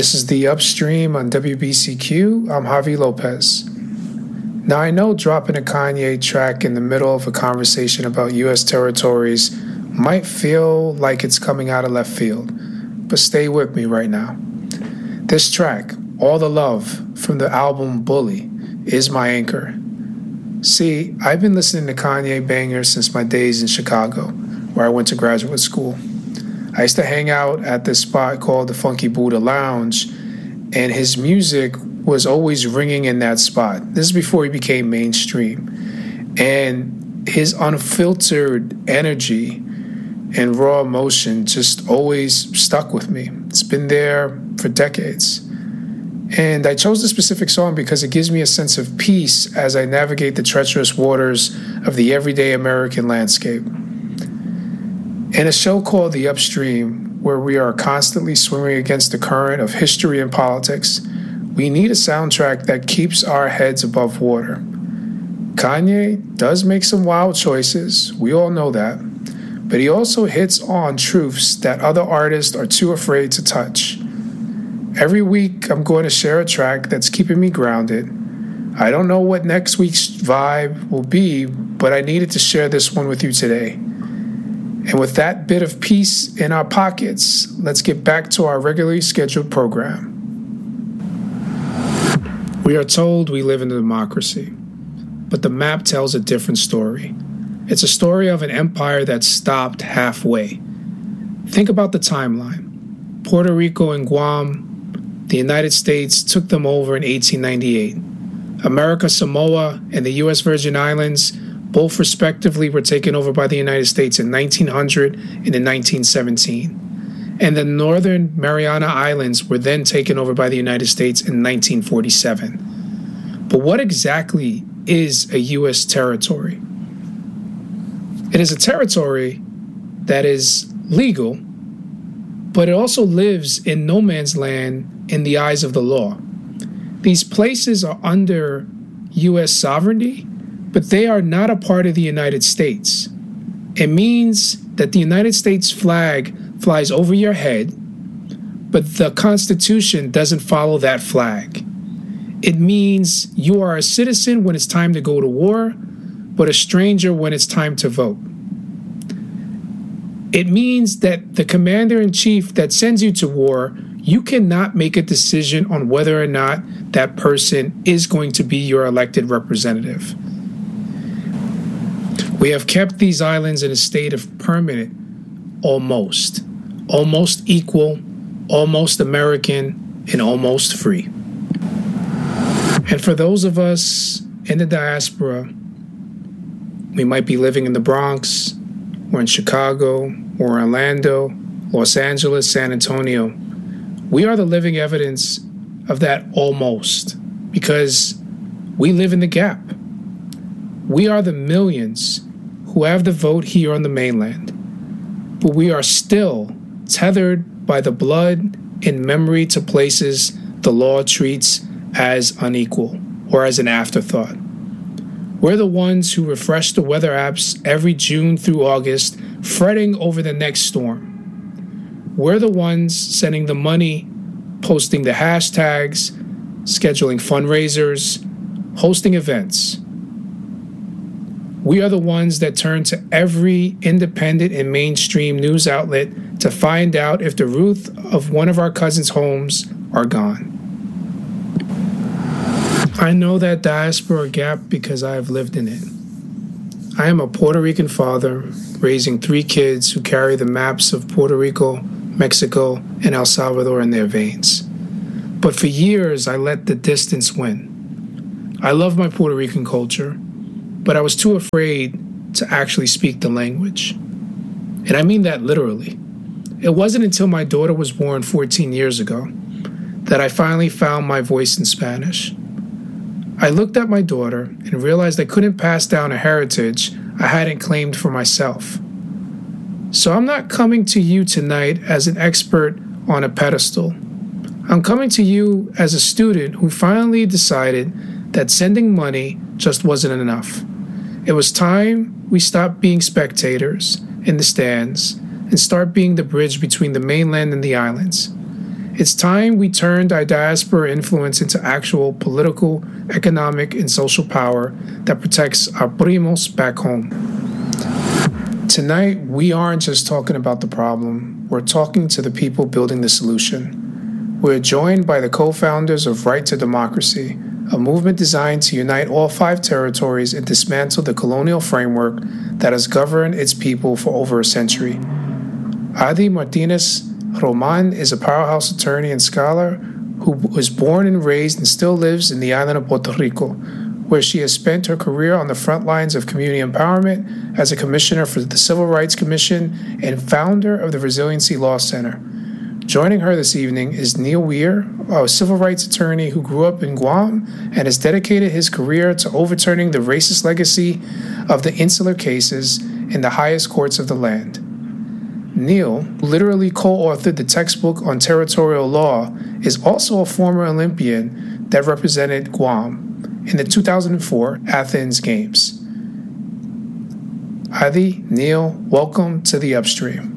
This is The Upstream on WBCQ. I'm Javi Lopez. Now, I know dropping a Kanye track in the middle of a conversation about U.S. territories might feel like it's coming out of left field, but stay with me right now. This track, All the Love, from the album Bully, is my anchor. See, I've been listening to Kanye bangers since my days in Chicago, where I went to graduate school. I used to hang out at this spot called the Funky Buddha Lounge, and his music was always ringing in that spot. This is before he became mainstream. And his unfiltered energy and raw emotion just always stuck with me. It's been there for decades. And I chose this specific song because it gives me a sense of peace as I navigate the treacherous waters of the everyday American landscape. In a show called The Upstream, where we are constantly swimming against the current of history and politics, we need a soundtrack that keeps our heads above water. Kanye does make some wild choices, we all know that, but he also hits on truths that other artists are too afraid to touch. Every week, I'm going to share a track that's keeping me grounded. I don't know what next week's vibe will be, but I needed to share this one with you today. And with that bit of peace in our pockets, let's get back to our regularly scheduled program. We are told we live in a democracy, but the map tells a different story. It's a story of an empire that stopped halfway. Think about the timeline. Puerto Rico and Guam, the United States took them over in 1898. America, Samoa, and the U.S. Virgin Islands both respectively were taken over by the United States in 1900 and in 1917. And the Northern Mariana Islands were then taken over by the United States in 1947. But what exactly is a U.S. territory? It is a territory that is legal, but it also lives in no man's land in the eyes of the law. These places are under U.S. sovereignty, but they are not a part of the United States. It means that the United States flag flies over your head, but the Constitution doesn't follow that flag. It means you are a citizen when it's time to go to war, but a stranger when it's time to vote. It means that the commander-in-chief that sends you to war, you cannot make a decision on whether or not that person is going to be your elected representative. We have kept these islands in a state of permanent almost equal, almost American, and almost free. And for those of us in the diaspora, we might be living in the Bronx, or in Chicago, or Orlando, Los Angeles, San Antonio. We are the living evidence of that almost, because we live in the gap. We are the millions who have the vote here on the mainland, but we are still tethered by the blood and memory to places the law treats as unequal or as an afterthought. We're the ones who refresh the weather apps every June through August, fretting over the next storm. We're the ones sending the money, posting the hashtags, scheduling fundraisers, hosting events. We are the ones that turn to every independent and mainstream news outlet to find out if the roof of one of our cousins' homes are gone. I know that diaspora gap because I have lived in it. I am a Puerto Rican father raising 3 kids who carry the maps of Puerto Rico, Mexico, and El Salvador in their veins. But for years, I let the distance win. I love my Puerto Rican culture, but I was too afraid to actually speak the language. And I mean that literally. It wasn't until my daughter was born 14 years ago that I finally found my voice in Spanish. I looked at my daughter and realized I couldn't pass down a heritage I hadn't claimed for myself. So I'm not coming to you tonight as an expert on a pedestal. I'm coming to you as a student who finally decided that sending money just wasn't enough. It was time we stopped being spectators in the stands and start being the bridge between the mainland and the islands. It's time we turned our diaspora influence into actual political, economic, and social power that protects our primos back home. Tonight, we aren't just talking about the problem, we're talking to the people building the solution. We're joined by the co-founders of Right to Democracy, a movement designed to unite all 5 territories and dismantle the colonial framework that has governed its people for over a century. Adi Martinez Roman is a powerhouse attorney and scholar who was born and raised and still lives in the island of Puerto Rico, where she has spent her career on the front lines of community empowerment as a commissioner for the Civil Rights Commission and founder of the Resiliency Law Center. Joining her this evening is Neil Weir, a civil rights attorney who grew up in Guam and has dedicated his career to overturning the racist legacy of the insular cases in the highest courts of the land. Neil, who literally co-authored the textbook on territorial law, is also a former Olympian that represented Guam in the 2004 Athens Games. Adi, Neil, welcome to the Upstream.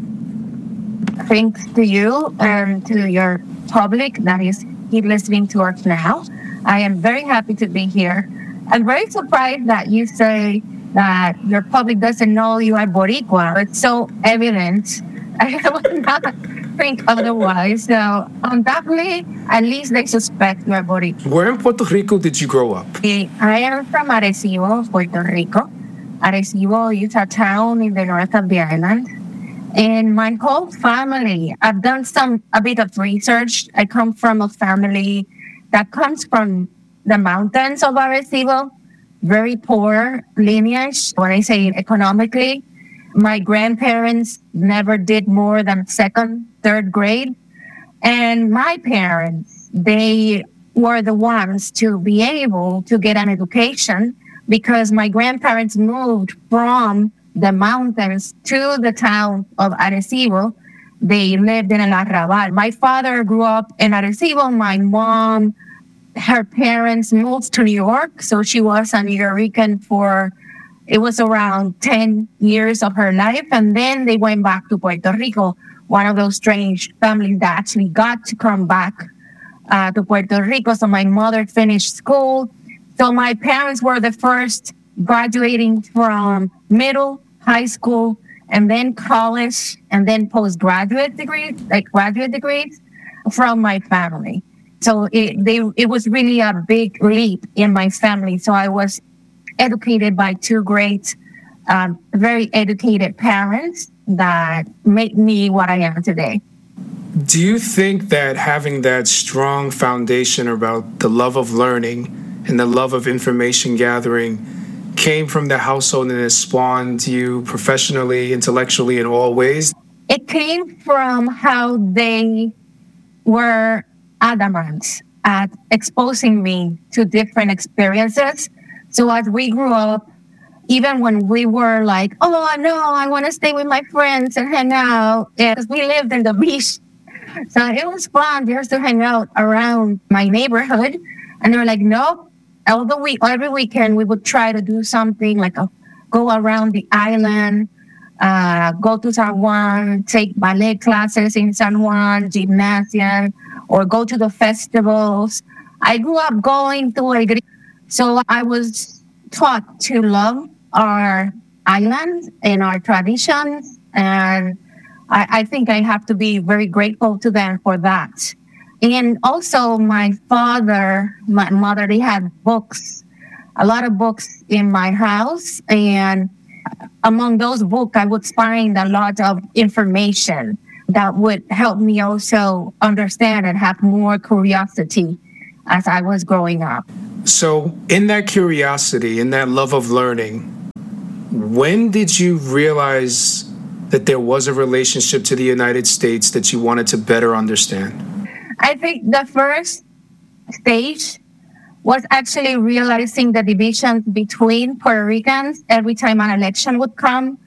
Thanks to you and to your public that is listening to us now. I am very happy to be here. I'm very surprised that you say that your public doesn't know you are Boricua. It's so evident. I would not think otherwise. So undoubtedly, at least they suspect you are Boricua. Where in Puerto Rico did you grow up? I am from Arecibo, Puerto Rico. Arecibo is a town in the north of the island. And my whole family, I've done a bit of research. I come from a family that comes from the mountains of Arecibo, very poor lineage. When I say economically, my grandparents never did more than 2nd, 3rd grade. And my parents, they were the ones to be able to get an education because my grandparents moved from the mountains to the town of Arecibo. They lived in El Arrabal. My father grew up in Arecibo. My mom, her parents moved to New York. So she was a New Yorican it was around 10 years of her life. And then they went back to Puerto Rico, one of those strange families that actually got to come back to Puerto Rico. So my mother finished school. So my parents were the first graduating from middle, high school, and then college, and then postgraduate degrees, like graduate degrees from my family. So it was really a big leap in my family. So I was educated by 2 great, very educated parents that made me what I am today. Do you think that having that strong foundation about the love of learning and the love of information gathering came from the household and it spawned you professionally, intellectually, in all ways? It came from how they were adamant at exposing me to different experiences. So as we grew up, even when we were like, oh, no, I want to stay with my friends and hang out, because we lived in the beach. So it was fun just to hang out around my neighborhood. And they were like, nope. Every weekend, we would try to do something like go around the island, go to San Juan, take ballet classes in San Juan, gymnasium, or go to the festivals. I grew up going to El Grito. So I was taught to love our island and our traditions. And I think I have to be very grateful to them for that. And also my mother, they had books, a lot of books in my house. And among those books, I would find a lot of information that would help me also understand and have more curiosity as I was growing up. So in that curiosity, in that love of learning, when did you realize that there was a relationship to the United States that you wanted to better understand? I think the first stage was actually realizing the divisions between Puerto Ricans every time an election would come.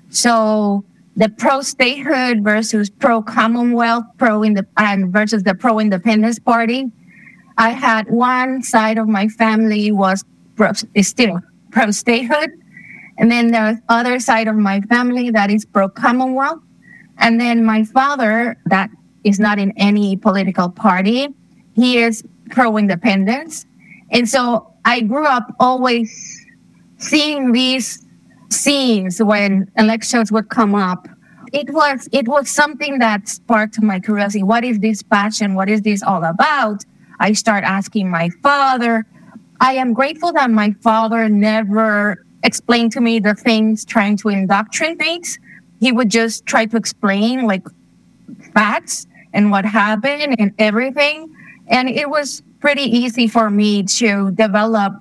So the pro-statehood versus pro-Commonwealth, versus the pro-independence party. I had one side of my family is still pro-statehood. And then the other side of my family that is pro-Commonwealth. And then my father, that is not in any political party. He is pro-independence. And so I grew up always seeing these scenes when elections would come up. It was something that sparked my curiosity. What is this passion? What is this all about? I start asking my father. I am grateful that my father never explained to me the things trying to indoctrinate. He would just try to explain like facts and what happened and everything. And it was pretty easy for me to develop.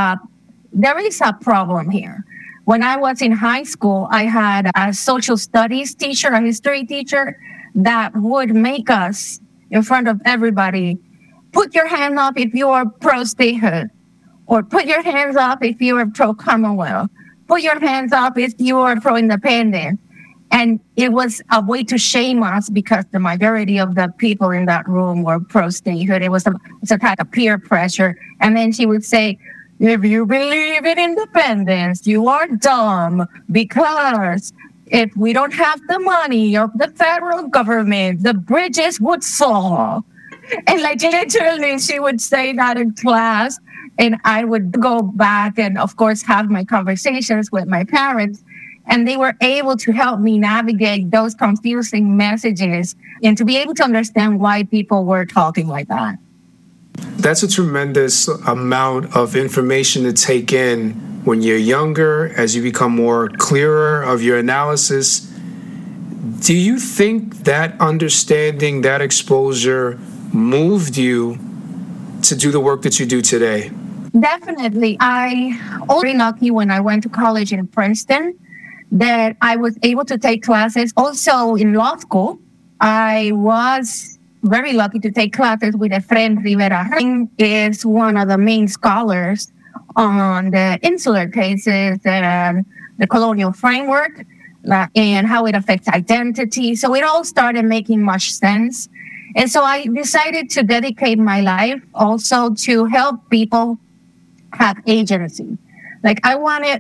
There is a problem here. When I was in high school, I had a social studies teacher, a history teacher, that would make us, in front of everybody, put your hand up if you are pro-statehood, or put your hands up if you are pro-Commonwealth, put your hands up if you are pro-independence. And it was a way to shame us because the majority of the people in that room were pro-statehood. It was a kind of peer pressure. And then she would say, if you believe in independence, you are dumb, because if we don't have the money of the federal government, the bridges would fall. And like literally she would say that in class, and I would go back and of course have my conversations with my parents, and they were able to help me navigate those confusing messages and to be able to understand why people were talking like that. That's a tremendous amount of information to take in when you're younger, as you become more clearer of your analysis. Do you think that understanding, that exposure moved you to do the work that you do today? Definitely. I was very lucky when I went to college in Princeton that I was able to take classes. Also in law school, I was very lucky to take classes with Efren Rivera. He is one of the main scholars on the insular cases and the colonial framework and how it affects identity. So it all started making much sense. And so I decided to dedicate my life also to help people have agency. Like I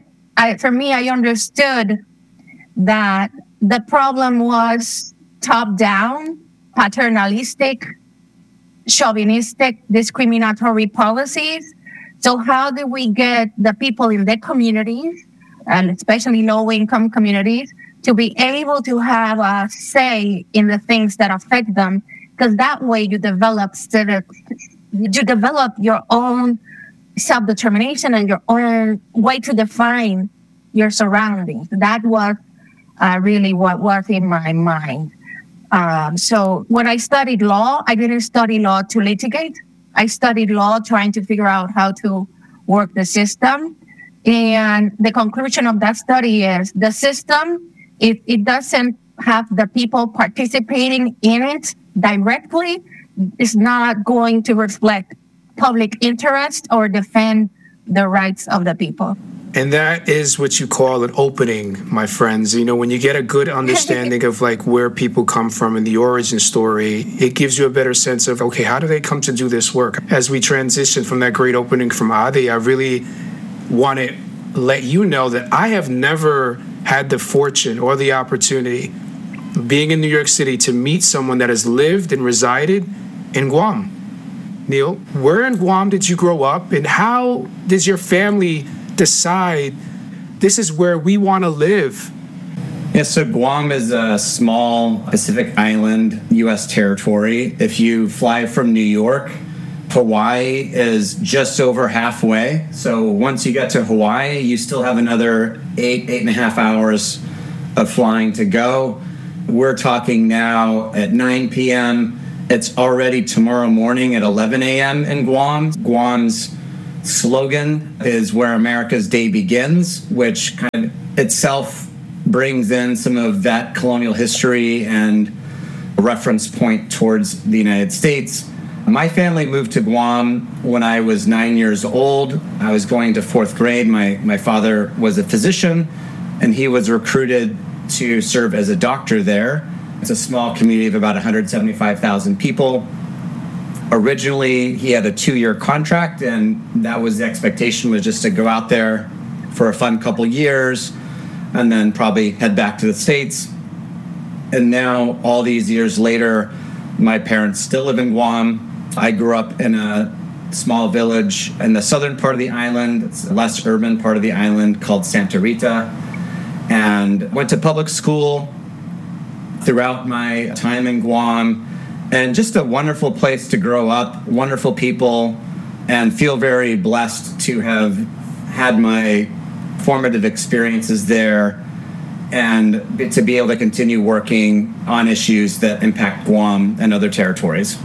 understood that the problem was top-down, paternalistic, chauvinistic, discriminatory policies. So how do we get the people in their communities, and especially low-income communities, to be able to have a say in the things that affect them? Because that way you develop your own self-determination and your own way to define your surroundings. That was really what was in my mind. So when I studied law, I didn't study law to litigate. I studied law trying to figure out how to work the system. And the conclusion of that study is the system, if it doesn't have the people participating in it directly, is not going to reflect public interest or defend the rights of the people. And that is what you call an opening, my friends. You know, when you get a good understanding of like where people come from and the origin story, it gives you a better sense of, okay, how do they come to do this work? As we transition from that great opening from Adi, I really want to let you know that I have never had the fortune or the opportunity, being in New York City, to meet someone that has lived and resided in Guam. Neil, where in Guam did you grow up, and how does your family decide this is where we want to live? Yeah, so Guam is a small Pacific island, U.S. territory. If you fly from New York, Hawaii is just over halfway. So once you get to Hawaii, you still have another 8.5 hours of flying to go. We're talking now at 9 p.m. It's already tomorrow morning at 11 a.m. in Guam. Guam's slogan is "Where America's Day Begins," which kind of itself brings in some of that colonial history and a reference point towards the United States. My family moved to Guam when I was 9 years old. I was going to fourth grade. My father was a physician, and he was recruited to serve as a doctor there. It's a small community of about 175,000 people. Originally, he had a 2-year contract, and that was the expectation, was just to go out there for a fun couple years and then probably head back to the States. And now, all these years later, My parents still live in Guam. I grew up in a small village in the southern part of the island. It's a less urban part of the island called Santa Rita. And went to public school throughout my time in Guam. And just a wonderful place to grow up, wonderful people, and feel very blessed to have had my formative experiences there and to be able to continue working on issues that impact Guam and other territories.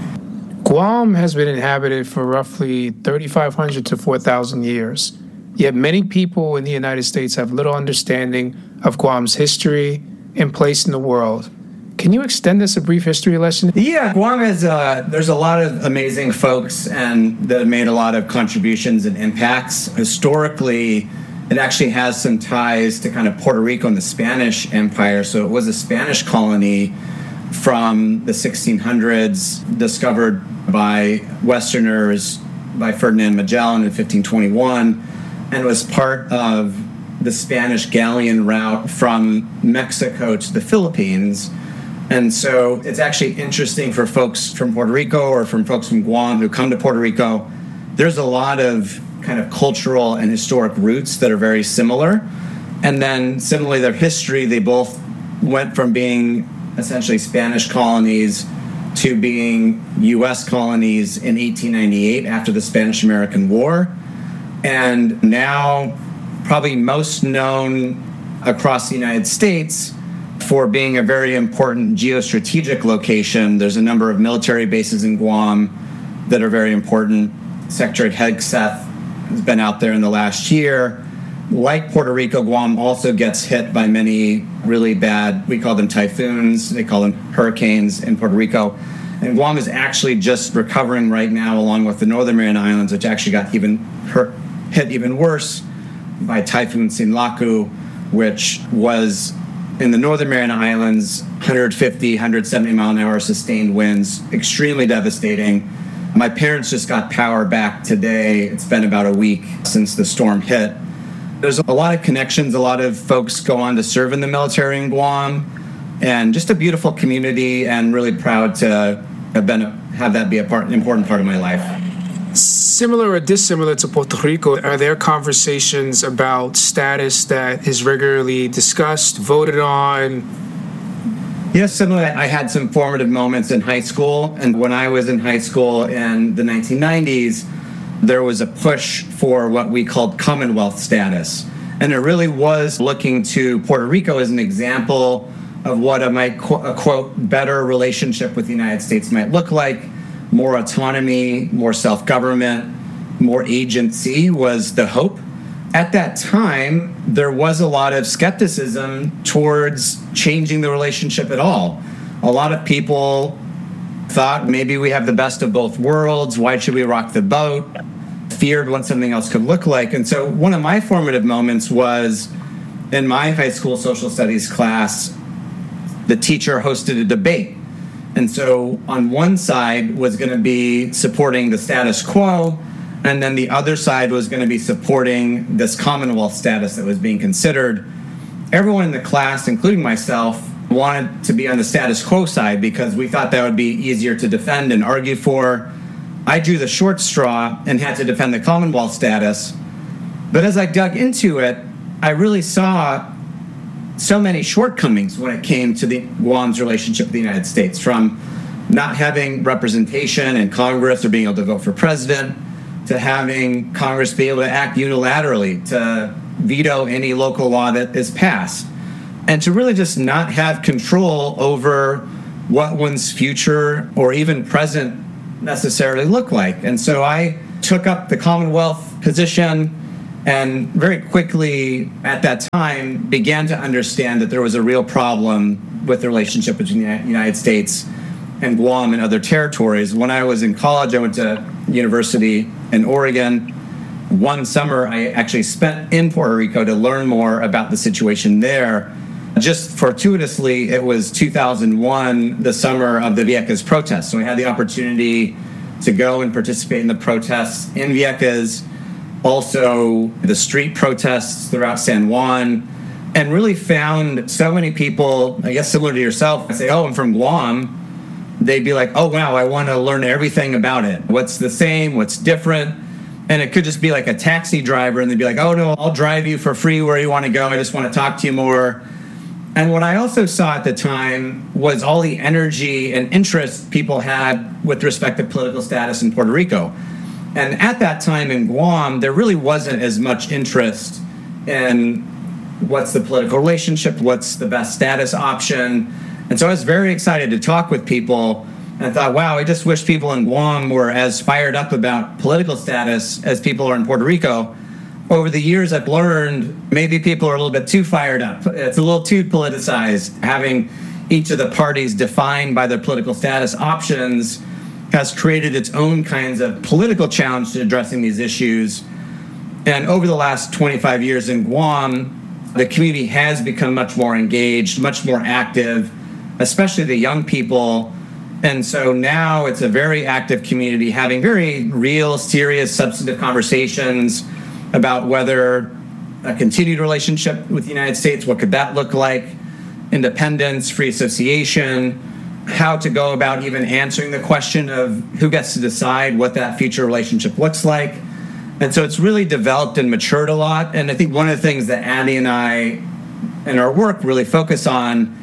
Guam has been inhabited for roughly 3,500 to 4,000 years, yet many people in the United States have little understanding of Guam's history and place in the world. Can you extend this a brief history lesson? Yeah, Guam has, there's a lot of amazing folks and that have made a lot of contributions and impacts. Historically, it actually has some ties to kind of Puerto Rico and the Spanish Empire. So it was a Spanish colony from the 1600s, discovered by Westerners, by Ferdinand Magellan in 1521, and was part of the Spanish galleon route from Mexico to the Philippines. And so it's actually interesting for folks from Puerto Rico or from folks from Guam who come to Puerto Rico. There's a lot of kind of cultural and historic roots that are very similar. And then similarly, their history, they both went from being essentially Spanish colonies to being U.S. colonies in 1898 after the Spanish-American War. And now probably most known across the United States for being a very important geostrategic location. There's a number of military bases in Guam that are very important. Secretary Hegseth has been out there in the last year. Like Puerto Rico, Guam also gets hit by many really bad, we call them typhoons, they call them hurricanes in Puerto Rico. And Guam is actually just recovering right now, along with the Northern Mariana Islands, which actually got hit even worse by Typhoon Sinlaku, which was in the Northern Mariana Islands, 150, 170 mile an hour sustained winds, extremely devastating. My parents just got power back today. It's been about a week since the storm hit. There's a lot of connections. A lot of folks go on to serve in the military in Guam, and just a beautiful community, and really proud to have that be an important part of my life. Similar or dissimilar to Puerto Rico, are there conversations about status that is regularly discussed, voted on? Yes, similarly, I had some formative moments in high school. And when I was in high school in the 1990s, there was a push for what we called Commonwealth status. And it really was looking to Puerto Rico as an example of what a quote, better relationship with the United States might look like. More autonomy, more self-government, more agency was the hope. At that time, there was a lot of skepticism towards changing the relationship at all. A lot of people thought maybe we have the best of both worlds. Why should we rock the boat? Feared what something else could look like. And so one of my formative moments was in my high school social studies class, the teacher hosted a debate. And so on one side was going to be supporting the status quo, and then the other side was going to be supporting this Commonwealth status that was being considered. Everyone in the class, including myself, wanted to be on the status quo side because we thought that would be easier to defend and argue for. I drew the short straw and had to defend the Commonwealth status. But as I dug into it, I really saw so many shortcomings when it came to the Guam's relationship with the United States, from not having representation in Congress or being able to vote for president, to having Congress be able to act unilaterally, to veto any local law that is passed, and to really just not have control over what one's future or even present necessarily look like. And so I took up the Commonwealth position, and very quickly at that time began to understand that there was a real problem with the relationship between the United States and Guam and other territories. When I was in college, I went to university in Oregon. One summer, I actually spent in Puerto Rico to learn more about the situation there. Just fortuitously, it was 2001, the summer of the Vieques protests. So we had the opportunity to go and participate in the protests in Vieques, also the street protests throughout San Juan, and really found so many people, I guess similar to yourself, say, oh, I'm from Guam, they'd be like, oh, wow, I want to learn everything about it. What's the same? What's different? And it could just be like a taxi driver, and they'd be like, oh, no, I'll drive you for free where you want to go. I just want to talk to you more. And what I also saw at the time was all the energy and interest people had with respect to political status in Puerto Rico. And at that time in Guam, there really wasn't as much interest in what's the political relationship, what's the best status option. And so I was very excited to talk with people, and I thought, wow, I just wish people in Guam were as fired up about political status as people are in Puerto Rico. Over the years, I've learned maybe people are a little bit too fired up. It's a little too politicized. Having each of the parties defined by their political status options has created its own kinds of political challenge to addressing these issues. And over the last 25 years in Guam, the community has become much more engaged, much more active, especially the young people. And so now it's a very active community having very real, serious, substantive conversations about whether a continued relationship with the United States, what could that look like, independence, free association, how to go about even answering the question of who gets to decide what that future relationship looks like. And so it's really developed and matured a lot. And I think one of the things that Addie and I and our work really focus on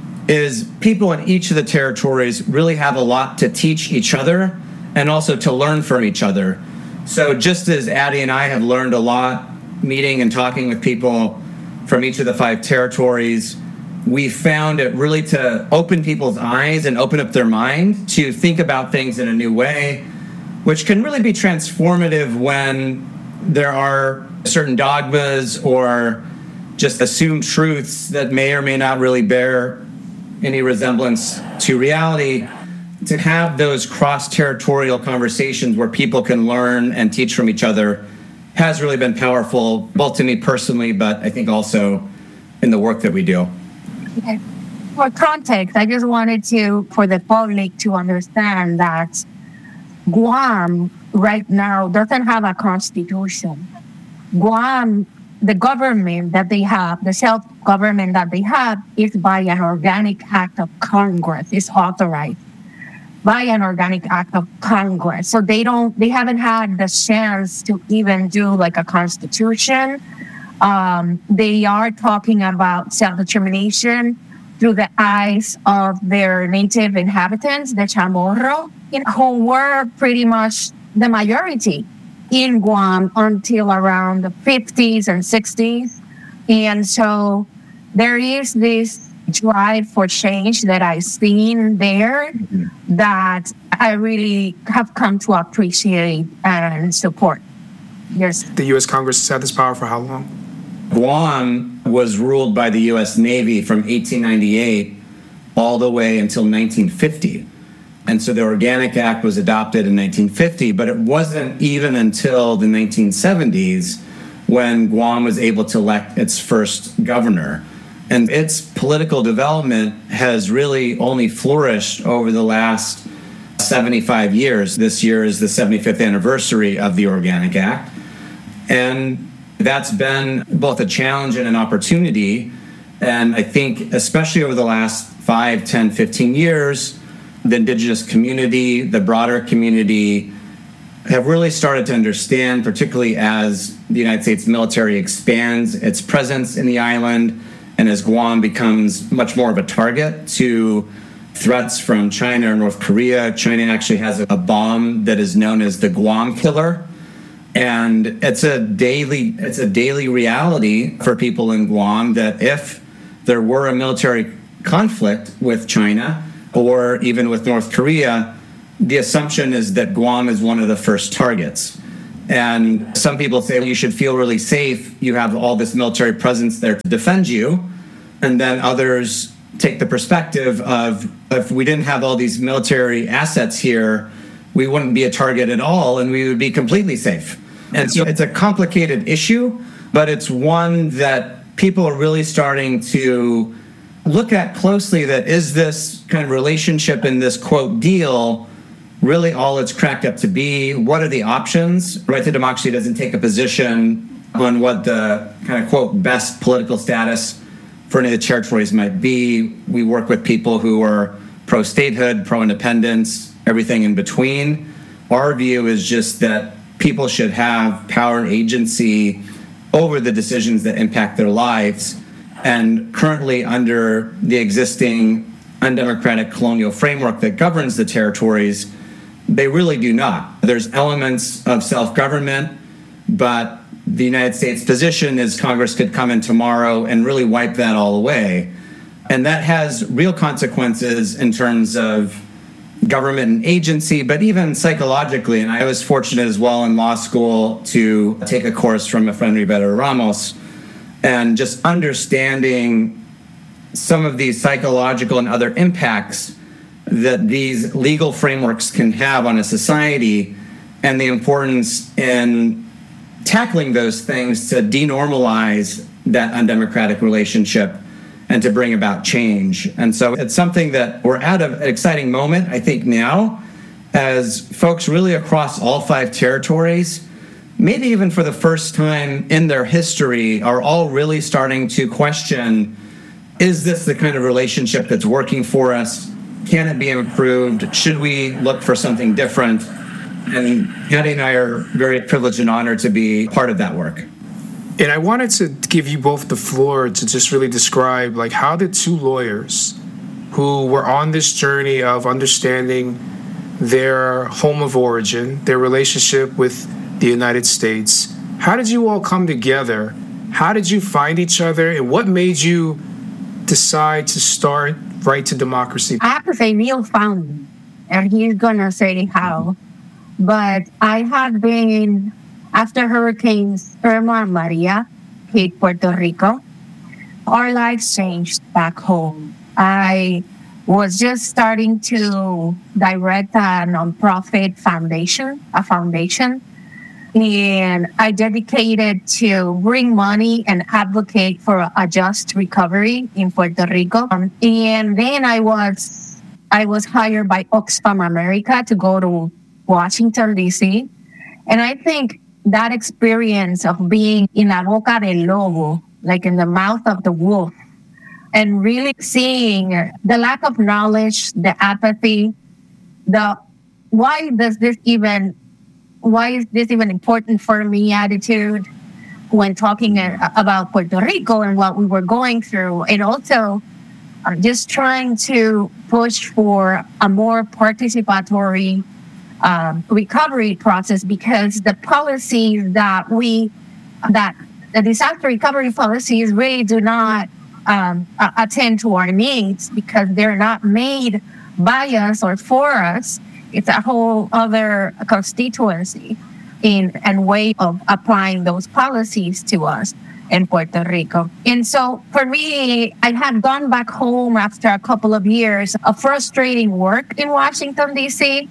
is people in each of the territories really have a lot to teach each other and also to learn from each other. So just as Addie and I have learned a lot meeting and talking with people from each of the 5 territories, we found it really to open people's eyes and open up their mind to think about things in a new way, which can really be transformative when there are certain dogmas or just assumed truths that may or may not really bear any resemblance to reality. To have those cross-territorial conversations where people can learn and teach from each other has really been powerful, both to me personally, but I think also in the work that we do. Okay. For context, I just wanted for the public to understand that Guam right now doesn't have a constitution. Guam, the government that they have, the self-government that they have, is by an organic act of Congress. It's authorized by an organic act of Congress. So they haven't had the chance to even do like a constitution. They are talking about self-determination through the eyes of their native inhabitants, the Chamorro, who were pretty much the majority in Guam until around the 50s and 60s. And so there is this drive for change that I've seen there that I really have come to appreciate and support. Yes. The U.S. Congress has had this power for how long? Guam was ruled by the U.S. Navy from 1898 all the way until 1950. And so the Organic Act was adopted in 1950, but it wasn't even until the 1970s when Guam was able to elect its first governor. And its political development has really only flourished over the last 75 years. This year is the 75th anniversary of the Organic Act. And that's been both a challenge and an opportunity. And I think especially over the last 5, 10, 15 years, the indigenous community, the broader community, have really started to understand, particularly as the United States military expands its presence in the island, and as Guam becomes much more of a target to threats from China or North Korea. China actually has a bomb that is known as the Guam Killer. And it's a daily reality for people in Guam that if there were a military conflict with China or even with North Korea, the assumption is that Guam is one of the first targets. And some people say, well, you should feel really safe. You have all this military presence there to defend you. And then others take the perspective of, if we didn't have all these military assets here, we wouldn't be a target at all, and we would be completely safe. And so it's a complicated issue, but it's one that people are really starting to look at closely, that is this kind of relationship in this, quote, deal really all it's cracked up to be? What are the options? Right to Democracy doesn't take a position on what the kind of, quote, best political status for any of the territories might be. We work with people who are pro-statehood, pro-independence, everything in between. Our view is just that people should have power and agency over the decisions that impact their lives. And currently, under the existing undemocratic colonial framework that governs the territories, they really do not. There's elements of self-government, but the United States position is Congress could come in tomorrow and really wipe that all away. And that has real consequences in terms of government and agency, but even psychologically. And I was fortunate as well in law school to take a course from Efrain Rivera Ramos, and just understanding some of these psychological and other impacts that these legal frameworks can have on a society, and the importance in tackling those things to denormalize that undemocratic relationship and to bring about change. And so it's something that we're at an exciting moment, I think, now, as folks really across all 5 territories, maybe even for the first time in their history, are all really starting to question, is this the kind of relationship that's working for us? Can it be improved? Should we look for something different? And Hattie and I are very privileged and honored to be part of that work. And I wanted to give you both the floor to just really describe, like, how did 2 lawyers who were on this journey of understanding their home of origin, their relationship with the United States, how did you all come together? How did you find each other? And what made you decide to start Right to Democracy? I have to say Neil found me, and he's going to say how. But I had been, after Hurricanes Irma and Maria hit Puerto Rico, our lives changed back home. I was just starting to direct a nonprofit foundation, and I dedicated to bring money and advocate for a just recovery in Puerto Rico. And then I was hired by Oxfam America to go to Washington, D.C. And I think that experience of being in la boca del lobo, like in the mouth of the wolf, and really seeing the lack of knowledge, the apathy, why is this even important for me attitude when talking about Puerto Rico and what we were going through, and also just trying to push for a more participatory recovery process, because the policies that the disaster recovery policies really do not attend to our needs, because they're not made by us or for us. It's a whole other constituency and way of applying those policies to us in Puerto Rico. And so for me, I had gone back home after a couple of years of frustrating work in Washington, D.C.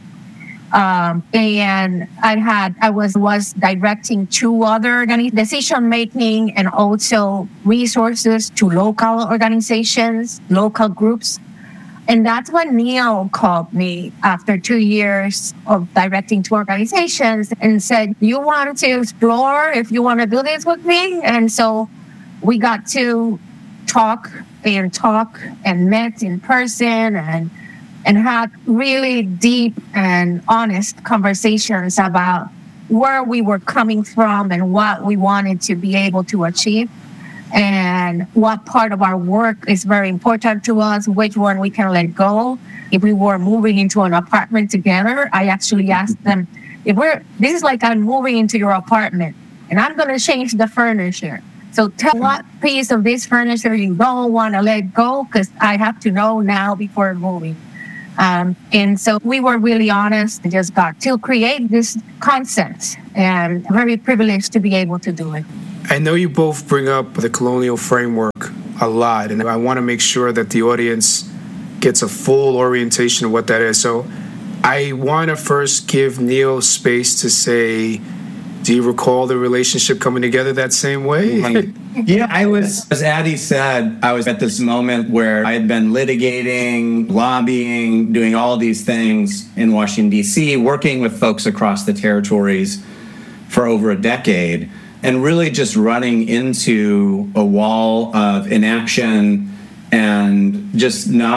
And I was directing 2 other decision making and also resources to local organizations, local groups. And that's when Neil called me after 2 years of directing 2 organizations and said, you want to explore if you want to do this with me? And so we got to talk and met in person and had really deep and honest conversations about where we were coming from and what we wanted to be able to achieve, and what part of our work is very important to us, which one we can let go. If we were moving into an apartment together, I actually asked them, this is like I'm moving into your apartment and I'm going to change the furniture. So tell what piece of this furniture you don't want to let go, because I have to know now before moving. And so we were really honest and just got to create this concept, and very privileged to be able to do it. I know you both bring up the colonial framework a lot, and I want to make sure that the audience gets a full orientation of what that is. So I want to first give Neil space to say, do you recall the relationship coming together that same way? Yeah, as Addie said, I was at this moment where I had been litigating, lobbying, doing all these things in Washington, D.C., working with folks across the territories for over a decade, and really just running into a wall of inaction and just not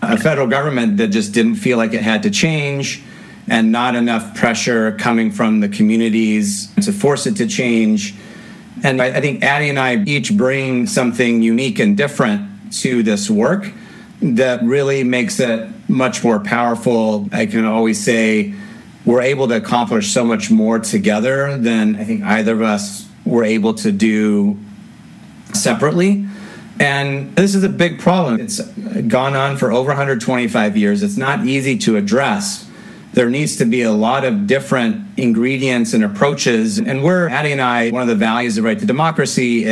a federal government that just didn't feel like it had to change, and not enough pressure coming from the communities to force it to change. And I think Addie and I each bring something unique and different to this work that really makes it much more powerful. I can always say we're able to accomplish so much more together than I think either of us were able to do separately. And this is a big problem. It's gone on for over 125 years. It's not easy to address. There needs to be a lot of different ingredients and approaches. And Addie and I, one of the values of Right to Democracy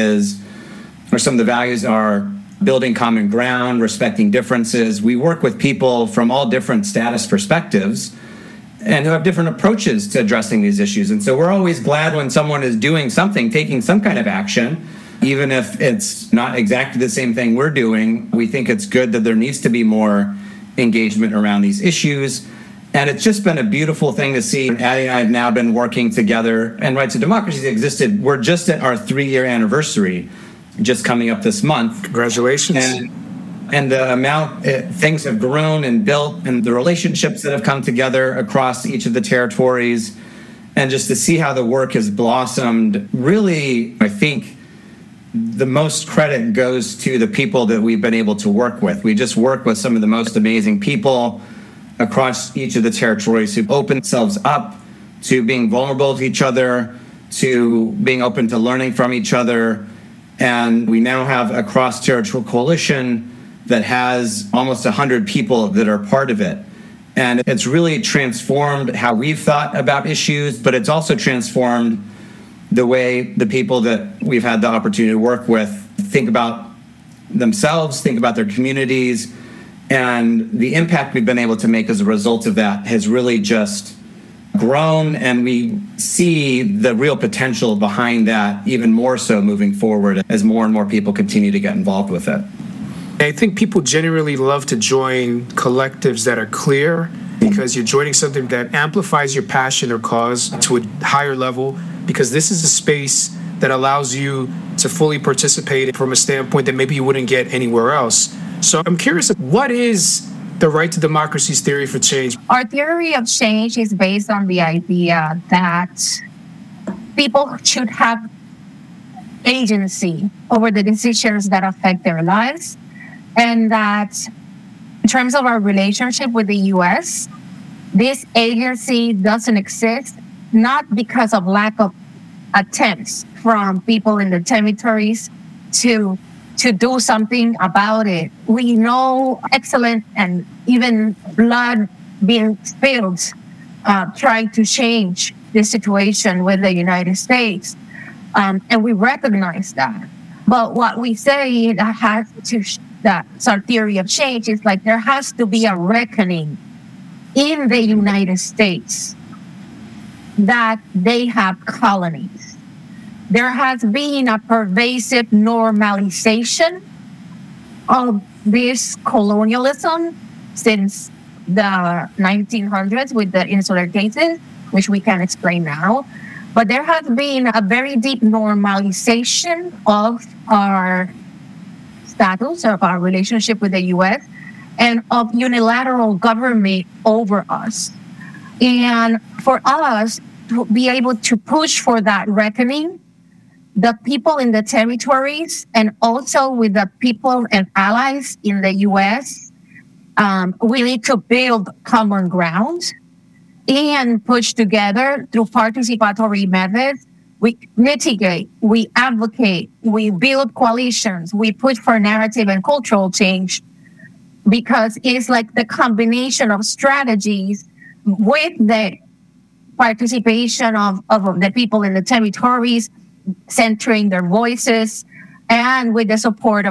or some of the values are building common ground, respecting differences. We work with people from all different status perspectives and who have different approaches to addressing these issues. And so we're always glad when someone is doing something, taking some kind of action, even if it's not exactly the same thing we're doing. We think it's good that there needs to be more engagement around these issues. And it's just been a beautiful thing to see. Addie and I have now been working together, and Right to Democracy existed. We're just at our 3-year anniversary, just coming up this month. Congratulations. And the amount things have grown and built, and the relationships that have come together across each of the territories, and just to see how the work has blossomed, really, I think the most credit goes to the people that we've been able to work with. We just work with some of the most amazing people across each of the territories who open themselves up to being vulnerable to each other, to being open to learning from each other. And we now have a cross-territorial coalition that has almost 100 people that are part of it. And it's really transformed how we've thought about issues, but it's also transformed the way the people that we've had the opportunity to work with think about themselves, think about their communities. And the impact we've been able to make as a result of that has really just grown, and we see the real potential behind that even more so moving forward as more and more people continue to get involved with it. I think people generally love to join collectives that are clear because you're joining something that amplifies your passion or cause to a higher level, because this is a space that allows you to fully participate from a standpoint that maybe you wouldn't get anywhere else. So I'm curious, what is the Right to Democracy's theory for change? Our theory of change is based on the idea that people should have agency over the decisions that affect their lives, and that in terms of our relationship with the U.S., this agency doesn't exist, not because of lack of attempts from people in the territories to do something about it. We know excellent and even blood being spilled trying to change the situation with the United States. And we recognize that. But what we say that's our theory of change is like there has to be a reckoning in the United States that they have colonies. There has been a pervasive normalization of this colonialism since the 1900s with the insular cases, which we can explain now. But there has been a very deep normalization of our status, of our relationship with the U.S., and of unilateral government over us. And for us to be able to push for that reckoning, the people in the territories and also with the people and allies in the U.S., we need to build common ground and push together through participatory methods. We mitigate, we advocate, we build coalitions, we push for narrative and cultural change, because it's like the combination of strategies with the participation of the people in the territories, centering their voices, and with the support of